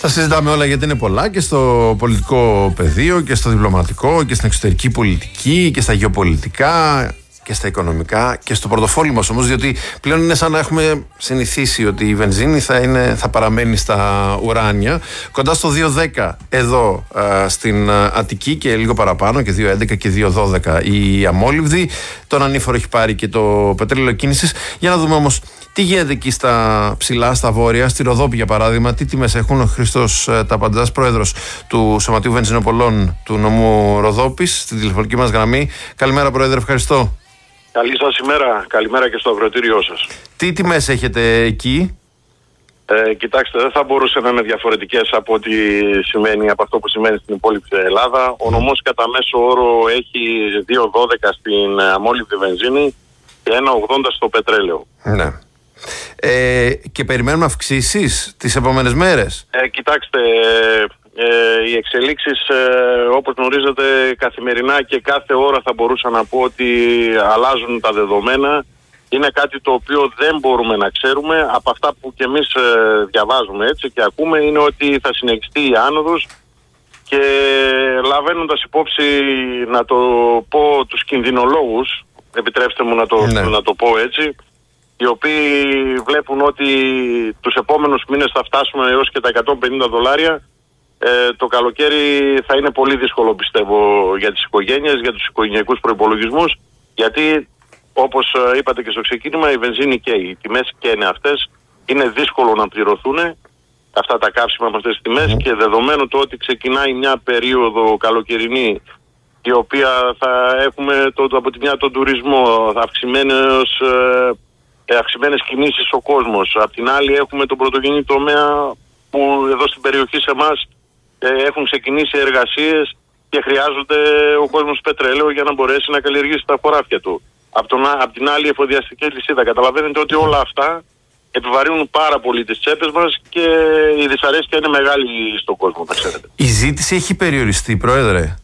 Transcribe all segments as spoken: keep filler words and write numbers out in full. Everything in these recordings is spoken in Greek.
Τα συζητάμε όλα γιατί είναι πολλά και στο πολιτικό πεδίο και στο διπλωματικό και στην εξωτερική πολιτική και στα γεωπολιτικά και στα οικονομικά και στο πορτοφόλι μας όμως, διότι πλέον είναι σαν να έχουμε συνηθίσει ότι η βενζίνη θα, είναι, θα παραμένει στα ουράνια κοντά στο δύο δέκα εδώ α, στην Αττική και λίγο παραπάνω και δύο έντεκα και δύο δώδεκα η αμόλυβδη. Τον ανήφορο έχει πάρει και το πετρέλαιο κίνησης. Για να δούμε όμως τι γίνεται εκεί στα ψηλά, στα βόρεια, στη Ροδόπη για παράδειγμα, τι τιμές έχουν. Ο Χριστός Ταπαντζάς, πρόεδρος του Σωματείου Βενζινοπολών του νομού Ροδόπης, στην τηλεφωνική μας γραμμή. Καλημέρα, Πρόεδρε, ευχαριστώ. Καλή σας ημέρα, καλημέρα και στο αγροτήριό σας. Τι τιμές έχετε εκεί? Ε, κοιτάξτε, δεν θα μπορούσε να είναι διαφορετικές από ό,τι σημαίνει, από αυτό που σημαίνει στην υπόλοιπη Ελλάδα. Ο νομός κατά μέσο όρο έχει δύο δώδεκα στην αμόλυβδη βενζίνη και ένα ογδόντα στο πετρέλαιο. Ναι. Ε, και περιμένουμε αυξήσεις τις επόμενες μέρες. Ε, κοιτάξτε, ε, οι εξελίξεις ε, όπως γνωρίζετε καθημερινά και κάθε ώρα θα μπορούσα να πω ότι αλλάζουν τα δεδομένα. Είναι κάτι το οποίο δεν μπορούμε να ξέρουμε. Από αυτά που και εμείς ε, διαβάζουμε έτσι και ακούμε είναι ότι θα συνεχιστεί η άνοδος και λαμβάνοντας υπόψη, να το πω, τους κινδυνολόγους, επιτρέψτε μου να το, ναι. να το πω έτσι, οι οποίοι βλέπουν ότι τους επόμενους μήνες θα φτάσουμε έως και τα εκατόν πενήντα δολάρια. Ε, το καλοκαίρι θα είναι πολύ δύσκολο, πιστεύω, για τις οικογένειες, για τους οικογενειακούς προϋπολογισμούς, γιατί όπως είπατε και στο ξεκίνημα, η βενζίνη και οι τιμές και είναι αυτές, είναι δύσκολο να πληρωθούν αυτά τα καύσιμα με αυτές τις τιμές mm-hmm. και δεδομένου το ότι ξεκινάει μια περίοδο καλοκαιρινή η οποία θα έχουμε το, από τη μια τον τουρισμό, αυξημένες, ε, αυξημένες κινήσεις ο κόσμος. Απ' την άλλη έχουμε τον πρωτογενή τομέα που εδώ στην περιοχή σε εμάς ε, έχουν ξεκινήσει εργασίες και χρειάζονται ο κόσμος πετρέλαιο για να μπορέσει να καλλιεργήσει τα χωράφια του. Απ' τον, απ' την άλλη η εφοδιαστική λυσίδα. Καταλαβαίνετε ότι όλα αυτά επιβαρύνουν πάρα πολύ τις τσέπες μας και η δυσαρέσκεια είναι μεγάλη στον κόσμο, να ξέρετε. Η ζήτηση έχει περιοριστεί, Πρόεδρε?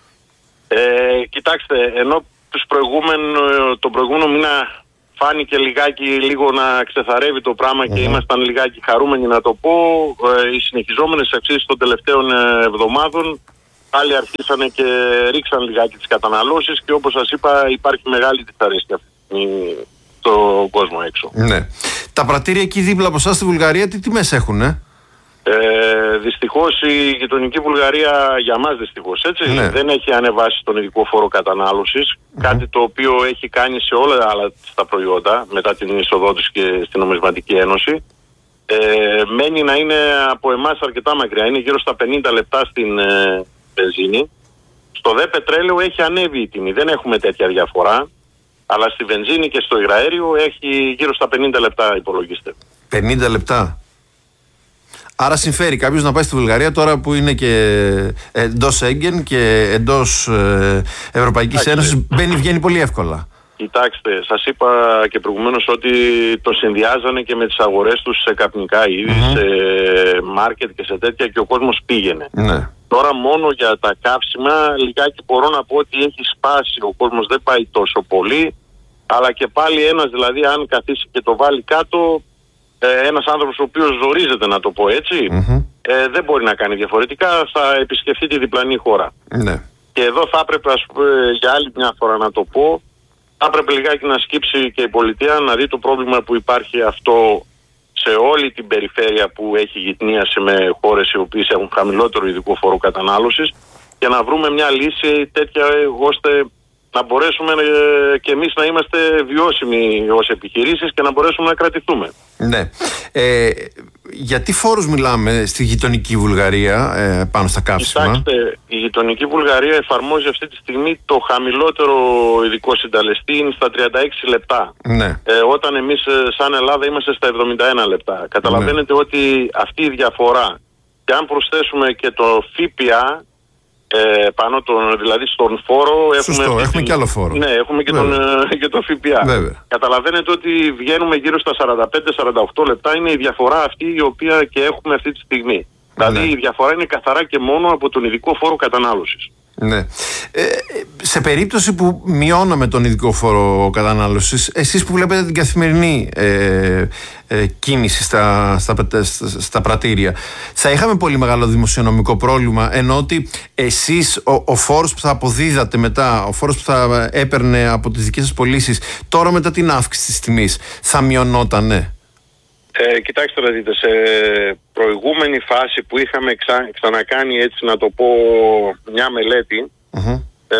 Ε, κοιτάξτε, ενώ τους προηγούμενο, τον προηγούμενο μήνα φάνηκε λιγάκι λίγο να ξεθαρεύει το πράγμα mm-hmm. και ήμασταν λιγάκι χαρούμενοι να το πω, ε, οι συνεχιζόμενες αξίες των τελευταίων εβδομάδων άλλοι αρχίσανε και ρίξαν λιγάκι τις καταναλώσεις και όπως σας είπα υπάρχει μεγάλη δυσαρέσκεια στον κόσμο έξω. Ναι. Τα πρατήρια εκεί δίπλα από εσάς στη Βουλγαρία τι τιμές έχουνε? Ε, δυστυχώς η γειτονική Βουλγαρία για μας δυστυχώς έτσι ναι. δεν έχει ανεβάσει τον ειδικό φόρο κατανάλωσης, mm-hmm. κάτι το οποίο έχει κάνει σε όλα άλλα τα προϊόντα μετά την είσοδό της και στην Νομισματική Ένωση. Ε, μένει να είναι από εμάς αρκετά μακριά, είναι γύρω στα πενήντα λεπτά στην ε, βενζίνη. Στο δε πετρέλαιο έχει ανέβει η τιμή, δεν έχουμε τέτοια διαφορά, αλλά στη βενζίνη και στο υγραέριο έχει γύρω στα πενήντα λεπτά, υπολογίστε. πενήντα λεπτά. Άρα συμφέρει κάποιος να πάει στη Βουλγαρία τώρα που είναι και εντός Σέγγεν και εντός ε, Ευρωπαϊκής Ένωσης, μπαίνει βγαίνει πολύ εύκολα. Κοιτάξτε, σας είπα και προηγουμένως ότι το συνδυάζανε και με τις αγορές τους σε καπνικά είδη, mm-hmm. σε μάρκετ και σε τέτοια και ο κόσμος πήγαινε. Ναι. Τώρα μόνο για τα καύσιμα λιγάκι μπορώ να πω ότι έχει σπάσει, ο κόσμος δεν πάει τόσο πολύ, αλλά και πάλι ένας δηλαδή αν καθίσει και το βάλει κάτω, ε, ένας άνθρωπος ο οποίος ζορίζεται να το πω έτσι, mm-hmm. ε, δεν μπορεί να κάνει διαφορετικά, θα επισκεφτεί τη διπλανή χώρα. Ναι. Και εδώ θα έπρεπε ας πούμε, για άλλη μια φορά να το πω, θα έπρεπε λιγάκι να σκύψει και η πολιτεία να δει το πρόβλημα που υπάρχει αυτό σε όλη την περιφέρεια που έχει γειτνίαση με χώρες οι οποίες έχουν χαμηλότερο ειδικό φόρο κατανάλωσης και να βρούμε μια λύση τέτοια ώστε να μπορέσουμε ε, και εμείς να είμαστε βιώσιμοι ως επιχειρήσεις και να μπορέσουμε να κρατηθούμε. Ναι. Ε, για τι φόρους μιλάμε στη γειτονική Βουλγαρία ε, πάνω στα καύσιμα? Κοιτάξτε, η γειτονική Βουλγαρία εφαρμόζει αυτή τη στιγμή το χαμηλότερο ειδικό συντελεστή, είναι στα τριάντα έξι λεπτά. Ναι. Ε, όταν εμείς σαν Ελλάδα είμαστε στα εβδομήντα ένα λεπτά. Καταλαβαίνετε ναι. ότι αυτή η διαφορά, και αν προσθέσουμε και το ΦΠΑ, Ε, πάνω τον, δηλαδή στον φόρο Σωστό, έχουμε, έχουμε και άλλο φόρο. Ναι, έχουμε και τον, και το ΦΠΑ. Βέβαια. Καταλαβαίνετε ότι βγαίνουμε γύρω στα σαράντα πέντε σαράντα οκτώ λεπτά, είναι η διαφορά αυτή η οποία και έχουμε αυτή τη στιγμή. Ναι. Δηλαδή η διαφορά είναι καθαρά και μόνο από τον ειδικό φόρο κατανάλωσης. Ναι. Ε, σε περίπτωση που μειώναμε τον ειδικό φόρο κατανάλωσης, εσείς που βλέπετε την καθημερινή ε, ε, κίνηση στα, στα, στα, στα πρατήρια, θα είχαμε πολύ μεγάλο δημοσιονομικό πρόβλημα, ενώ ότι εσείς ο, ο φόρος που θα αποδίδατε μετά, ο φόρος που θα έπαιρνε από τις δικές σας πωλήσεις, τώρα μετά την αύξηση της τιμής, θα μειωνότανε? Ε, κοιτάξτε να δείτε, σε προηγούμενη φάση που είχαμε ξα, ξανακάνει, έτσι να το πω, μια μελέτη, uh-huh. ε,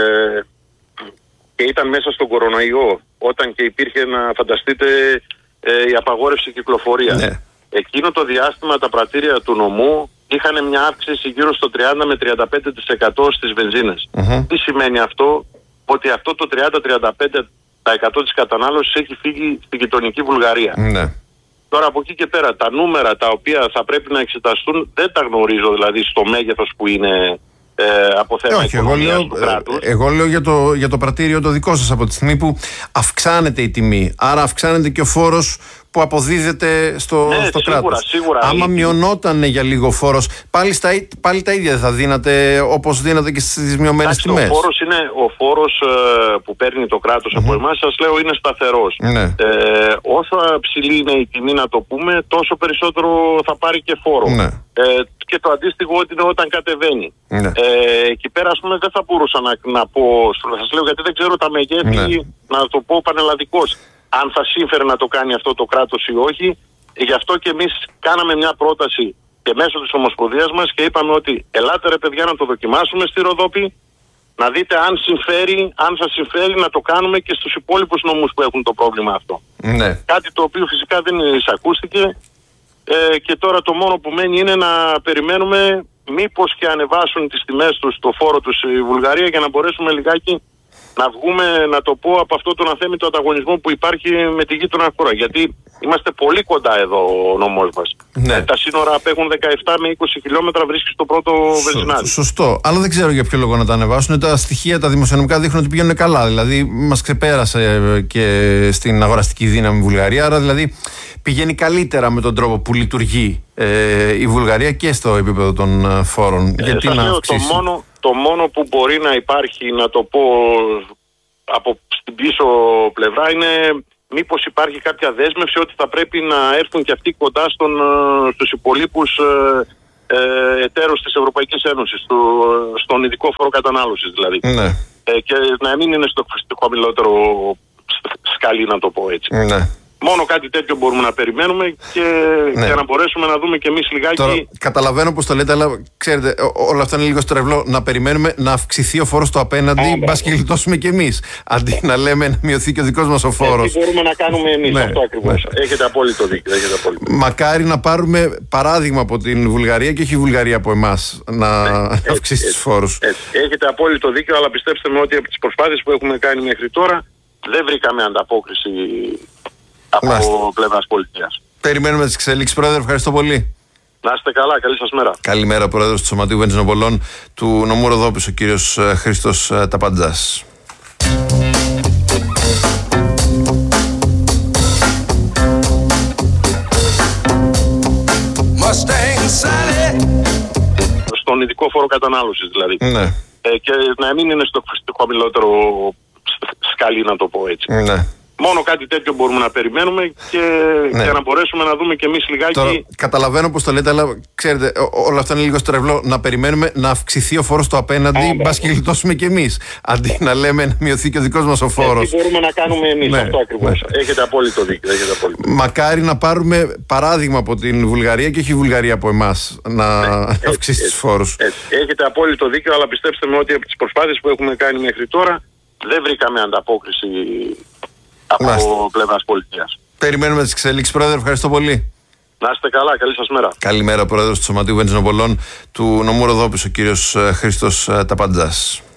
και ήταν μέσα στον κορονοϊό, όταν και υπήρχε, να φανταστείτε, ε, η απαγόρευση κυκλοφορίας. Ναι. Εκείνο το διάστημα τα πρατήρια του νομού είχαν μια αύξηση γύρω στο τριάντα με τριάντα πέντε τοις εκατό στις βενζίνες. Uh-huh. Τι σημαίνει αυτό? Ότι αυτό το τριάντα με τριάντα πέντε τοις εκατό της κατανάλωσης έχει φύγει στην γειτονική Βουλγαρία. Ναι. Τώρα από εκεί και πέρα τα νούμερα τα οποία θα πρέπει να εξεταστούν δεν τα γνωρίζω, δηλαδή στο μέγεθος που είναι ε, από θέμα ε, οικονομίας εγώ του λέω, κράτους. Εγώ λέω για το, για το πρατήριο το δικό σας, από τη στιγμή που αυξάνεται η τιμή, άρα αυξάνεται και ο φόρος που αποδίδεται στο, ναι, στο σίγουρα, κράτος. Σίγουρα, άμα η... μειωνόταν για λίγο φόρος, πάλι, στα, πάλι τα ίδια θα δίνατε όπως δίνατε και στις μειωμένες τιμές. Ο φόρος, είναι, ο φόρος ε, που παίρνει το κράτος mm-hmm. από εμάς, σας λέω, είναι σταθερός. Ναι. Ε, όσο ψηλή είναι η τιμή, να το πούμε, τόσο περισσότερο θα πάρει και φόρο. Ναι. Ε, και το αντίστοιχο ότι είναι όταν κατεβαίνει. Ναι. Ε, εκεί πέρα, ας πούμε, δεν θα μπορούσα να, να πω, σας λέω, γιατί δεν ξέρω τα μεγέθη, ναι. να το πω πανελλαδικώς, αν θα σύμφερε να το κάνει αυτό το κράτος ή όχι. Γι' αυτό και εμείς κάναμε μια πρόταση και μέσω της Ομοσπονδίας μας και είπαμε ότι ελάτε ρε παιδιά να το δοκιμάσουμε στη Ροδόπη, να δείτε αν συμφέρει, αν θα συμφέρει να το κάνουμε και στους υπόλοιπους νομούς που έχουν το πρόβλημα αυτό. Ναι. Κάτι το οποίο φυσικά δεν εισακούστηκε ε, και τώρα το μόνο που μένει είναι να περιμένουμε μήπως και ανεβάσουν τις τιμές τους, το φόρο τους η Βουλγαρία, για να μπορέσουμε λιγάκι να βγούμε, να το πω, από αυτό τον αθέμητο ανταγωνισμό που υπάρχει με τη γείτονα χώρα. Γιατί είμαστε πολύ κοντά εδώ ο νομός μας. Ναι. Τα σύνορα απέχουν δεκαεπτά με είκοσι χιλιόμετρα, βρίσκει στο πρώτο βενζινάδι. Σωστό. Αλλά δεν ξέρω για ποιο λόγο να τα ανεβάσουν. Τα στοιχεία, τα δημοσιονομικά δείχνουν ότι πηγαίνουν καλά. Δηλαδή, μας ξεπέρασε και στην αγοραστική δύναμη η Βουλγαρία. Άρα, δηλαδή, πηγαίνει καλύτερα με τον τρόπο που λειτουργεί ε, η Βουλγαρία και στο επίπεδο των φόρων. Ε, Γιατί σας να λέω, το μόνο, το μόνο που μπορεί να υπάρχει, να το πω, από στην πίσω πλευρά είναι μήπως υπάρχει κάποια δέσμευση ότι θα πρέπει να έρθουν και αυτοί κοντά στον, στους υπολείπους ε, ε, εταίρους της Ευρωπαϊκής Ένωσης, στο, στον ειδικό φόρο κατανάλωσης δηλαδή. Ναι. Ε, και να μην είναι στο, στο χαμηλότερο σκαλί, να το πω έτσι. Ναι. Μόνο κάτι τέτοιο μπορούμε να περιμένουμε και ναι. για να μπορέσουμε να δούμε και εμείς λιγάκι. Τώρα, καταλαβαίνω πως το λέτε, αλλά ξέρετε, όλα αυτά είναι λίγο στρεβλό. Να περιμένουμε να αυξηθεί ο φόρος του απέναντι, μπας και γλιτώσουμε κι εμείς. Αντί να λέμε να μειωθεί και ο δικός μας ο φόρος. Τι μπορούμε να κάνουμε εμείς, ναι, αυτό ακριβώς. Ναι. Έχετε απόλυτο δίκιο. Έχετε απόλυτο. Μακάρι να πάρουμε παράδειγμα από την Βουλγαρία και όχι η Βουλγαρία από εμάς να ναι, αυξήσει τους φόρους. Έτσι. Έχετε απόλυτο δίκιο, αλλά πιστέψτε με ότι από τις προσπάθειες που έχουμε κάνει μέχρι τώρα δεν βρήκαμε ανταπόκριση από πλευράς πολιτείας. Περιμένουμε τις εξελίξεις, Πρόεδρε. Ευχαριστώ πολύ. Να είστε καλά. Καλή σας μέρα. Καλημέρα, Πρόεδρος του Σωματείου Βενζινοπολών του νομού Ροδόπης, ο κύριος Χρήστος Ταπαντζάς. Στον ειδικό φόρο κατανάλωσης δηλαδή. Ναι. Ε, και να μην είναι στο, στο χαμηλότερο σκαλί, να το πω έτσι. Ναι. Μόνο κάτι τέτοιο μπορούμε να περιμένουμε και ναι. για να μπορέσουμε να δούμε και εμείς λιγάκι. Τώρα, καταλαβαίνω πως το λέτε, αλλά ξέρετε, όλα αυτά είναι λίγο στρεβλό. Να περιμένουμε να αυξηθεί ο φόρος του απέναντι, μπας και γλιτώσουμε κι εμείς. Αντί να λέμε να μειωθεί και ο δικός μας ο φόρος. Τι μπορούμε να κάνουμε εμείς, ναι, αυτό ακριβώς. Ναι. Έχετε απόλυτο δίκιο. Έχετε απόλυτο. Μακάρι να πάρουμε παράδειγμα από την Βουλγαρία και όχι η Βουλγαρία από εμάς να ναι, αυξήσει τους φόρους. Έτσι. Έχετε απόλυτο δίκιο, αλλά πιστέψτε με ότι από τις προσπάθειες που έχουμε κάνει μέχρι τώρα δεν βρήκαμε ανταπόκριση από πλευράς πολιτείας. Περιμένουμε τις εξελίξεις, Πρόεδρε. Ευχαριστώ πολύ. Να είστε καλά. Καλή σας μέρα. Καλημέρα, Πρόεδρος του Σωματείου Βενζινοπολών του νομού Ροδόπης, ο κύριος Χρήστος Ταπαντζάς.